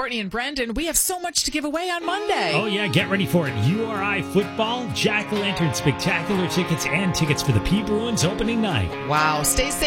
Courtney and Brandon. We have so much to give away on Monday. Oh, yeah, get ready for it. URI football, Jack-o'-lantern spectacular tickets, and tickets for the P. Bruins opening night. Wow. Stay safe.